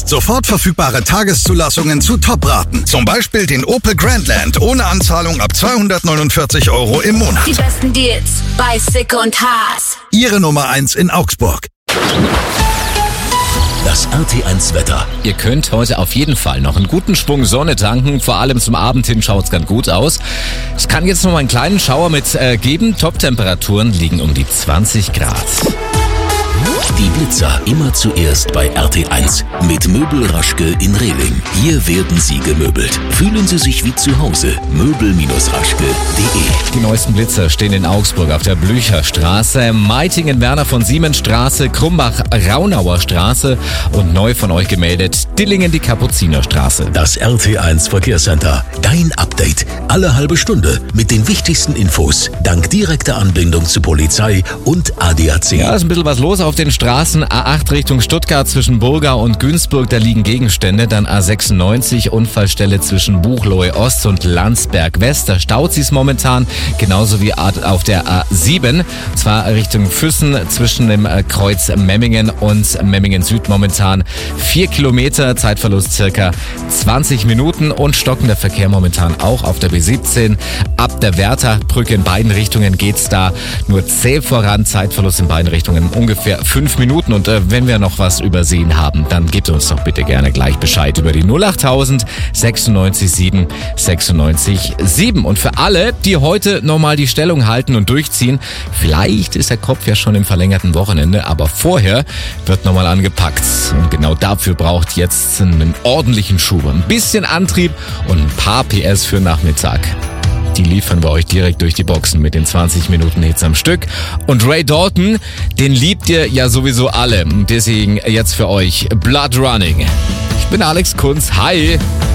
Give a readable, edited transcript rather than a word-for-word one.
Sofort verfügbare Tageszulassungen zu Top-Raten. Zum Beispiel den Opel Grandland ohne Anzahlung ab 249 € im Monat. Die besten Deals bei Sick und Haas. Ihre Nummer 1 in Augsburg. Das RT1 Wetter. Ihr könnt heute auf jeden Fall noch einen guten Schwung Sonne tanken. Vor allem zum Abend hin schaut's ganz gut aus. Es kann jetzt noch mal einen kleinen Schauer mit geben. Top-Temperaturen liegen um die 20 Grad. Die Blitzer immer zuerst bei RT1 mit Möbel Raschke in Rehling. Hier werden Sie gemöbelt. Fühlen Sie sich wie zu Hause. Möbel-raschke.de. Die neuesten Blitzer stehen in Augsburg auf der Blücherstraße, Meitingen-Werner von Siemensstraße, Krumbach-Raunauer Straße und neu von euch gemeldet Dillingen die Kapuzinerstraße. Das RT1 Verkehrscenter. Dein Update. Alle halbe Stunde mit den wichtigsten Infos. Dank direkter Anbindung zu Polizei und ADAC. Ja, ist ein bisschen was los auf den Straßen. A8 Richtung Stuttgart zwischen Burgau und Günzburg, da liegen Gegenstände. Dann A96 Unfallstelle zwischen Buchloe Ost und Landsberg West. Da staut sie's momentan. Genauso wie auf der A7. Zwar Richtung Füssen zwischen dem Kreuz Memmingen und Memmingen Süd momentan 4 Kilometer. Zeitverlust circa 20 Minuten und stockender Verkehr momentan auch auf der B17. Ab der Wärterbrücke in beiden Richtungen geht's da nur zäh voran. Zeitverlust in beiden Richtungen ungefähr 5 Minuten. Und wenn wir noch was übersehen haben, dann gebt uns doch bitte gerne gleich Bescheid über die 08000 96 7 96 7. Und für alle, die heute nochmal die Stellung halten und durchziehen, vielleicht ist der Kopf ja schon im verlängerten Wochenende, aber vorher wird nochmal angepackt. Und genau dafür braucht jetzt einen ordentlichen Schub, ein bisschen Antrieb und ein paar PS für Nachmittag. Die liefern wir euch direkt durch die Boxen mit den 20 Minuten Hits am Stück. Und Ray Dalton, den liebt ihr ja sowieso alle. Deswegen jetzt für euch Blood Running. Ich bin Alex Kunz. Hi!